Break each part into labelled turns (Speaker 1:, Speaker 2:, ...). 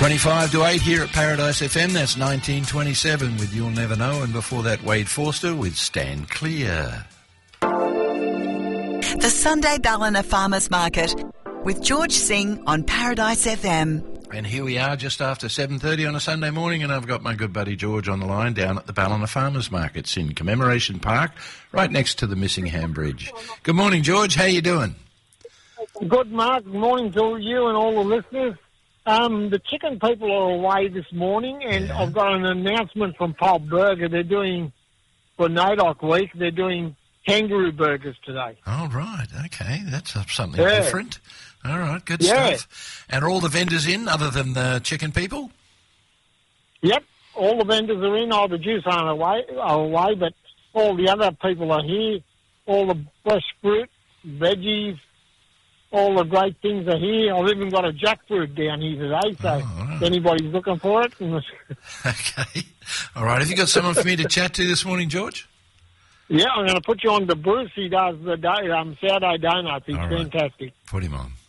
Speaker 1: 25 to 8 here at Paradise FM. That's 1927 with You'll Never Know. And before that, Wade Forster with Stand Clear.
Speaker 2: The Sunday Ballina Farmers Market with George Singh on Paradise FM.
Speaker 1: And here we are just after 7:30 on a Sunday morning, and I've got my good buddy George on the line down at the Ballina Farmers Markets in Commemoration Park, right next to the Missingham Bridge. Good morning, George. How you doing?
Speaker 3: Good, Mark. Good morning to you and all the listeners. The chicken people are away this morning, and I've got an announcement from Paul Burger. They're doing, for NAIDOC week, they're doing kangaroo burgers today.
Speaker 1: Oh, right. Okay. That's something different. All right. Good stuff. And are all the vendors in other than the chicken people?
Speaker 3: Yep. All the vendors are in. All the juice aren't away, but all the other people are here. All the fresh fruit, veggies, all the great things are here. I've even got a jackfruit down here today, so if anybody's looking for it.
Speaker 1: Okay. All right. Have you got someone for me to chat to this morning, George?
Speaker 3: Yeah, I'm going to put you on to Bruce. He does the sourdough donuts. He's fantastic.
Speaker 1: Put him on.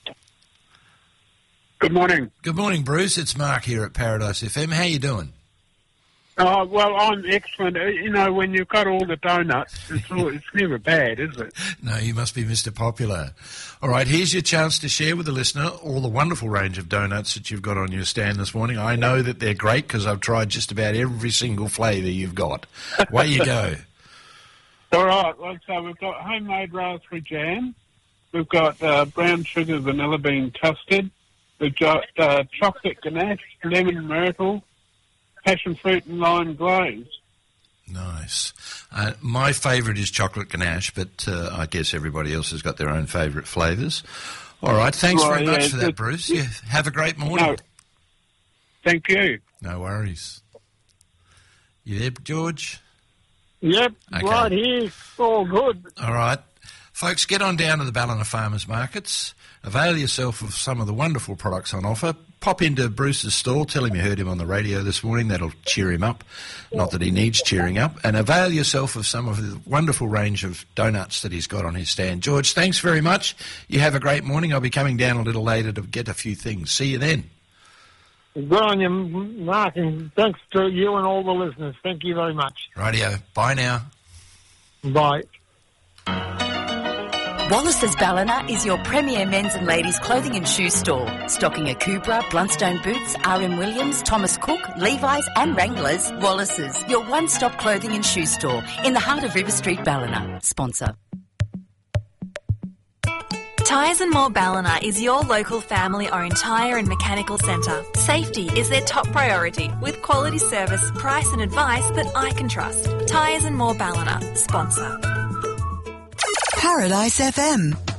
Speaker 4: Good morning.
Speaker 1: Good morning, Bruce. It's Mark here at Paradise FM. How you doing?
Speaker 4: Oh, well, I'm excellent. You know, when you've got all the donuts, it's never bad, is it?
Speaker 1: No, you must be Mr. Popular. All right, here's your chance to share with the listener all the wonderful range of donuts that you've got on your stand this morning. I know that they're great because I've tried just about every single flavour you've got. Away you go.
Speaker 4: All right, well, so we've got homemade raspberry jam. We've got brown sugar vanilla bean custard. We've got chocolate ganache, lemon myrtle, passion fruit and lime glaze.
Speaker 1: Nice. My favourite is chocolate ganache, but I guess everybody else has got their own favourite flavours. All right, thanks very much for that, Bruce. Yeah, have a great morning.
Speaker 4: No, thank you.
Speaker 1: No worries. You there, George?
Speaker 3: Yep, okay. Right here. All good.
Speaker 1: All right. Folks, get on down to the Ballina Farmers Markets. Avail yourself of some of the wonderful products on offer. Pop into Bruce's stall. Tell him you heard him on the radio this morning. That'll cheer him up. Not that he needs cheering up. And avail yourself of some of the wonderful range of donuts that he's got on his stand. George, thanks very much. You have a great morning. I'll be coming down a little later to get a few things. See you then.
Speaker 3: Good on you, Mark, and thanks to you and all the listeners. Thank you very much.
Speaker 1: Rightio. Bye now.
Speaker 3: Bye.
Speaker 2: Wallace's Ballina is your premier men's and ladies' clothing and shoe store, stocking Akubra, Blundstone Boots, R.M. Williams, Thomas Cook, Levi's and Wranglers. Wallace's, your one-stop clothing and shoe store in the heart of River Street, Ballina. Sponsor.
Speaker 5: Tyres and More Ballina is your local family-owned tyre and mechanical centre. Safety is their top priority, with quality service, price and advice that I can trust. Tyres and More Ballina. Sponsor.
Speaker 2: Paradise FM.